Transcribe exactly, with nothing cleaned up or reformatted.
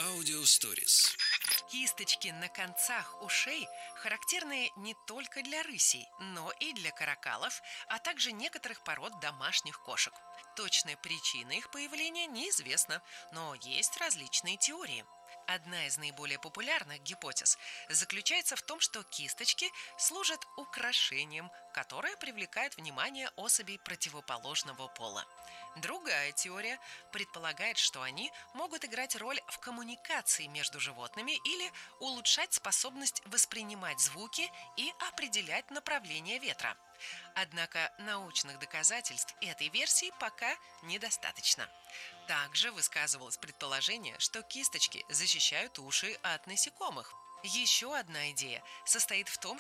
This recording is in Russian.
Аудиосторис. Кисточки на концах ушей характерны не только для рысей, но и для каракалов, а также некоторых пород домашних кошек. Точная причина их появления неизвестна, но есть различные теории. Одна из наиболее популярных гипотез заключается в том, что кисточки служат украшением, которое привлекает внимание особей противоположного пола. Другая теория предполагает, что они могут играть роль в коммуникации между животными или улучшать способность воспринимать звуки и определять направление ветра. Однако научных доказательств этой версии пока недостаточно. Также высказывалось предположение, что кисточки защищают уши от насекомых. Еще одна идея состоит в том,